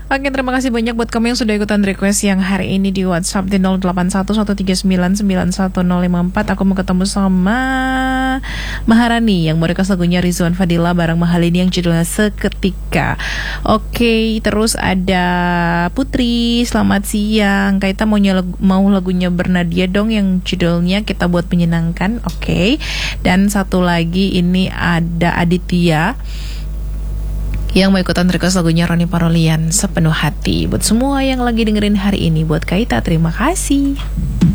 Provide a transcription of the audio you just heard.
Oke, terima kasih banyak buat kamu yang sudah ikutan request yang hari ini di WhatsApp di 0811399154. Aku mau ketemu sama Maharani yang mau request lagunya Rizwan Fadila bareng Mahalini yang judulnya Seketika. Oke, terus ada Putri, selamat siang. Kaita mau lagunya Bernadia dong yang judulnya Kita Buat Menyenangkan. Oke. Dan satu lagi ini ada Aditya yang mau ikutan request lagunya Roni Parolian Sepenuh Hati. Buat semua yang lagi dengerin hari ini, buat Kaita terima kasih.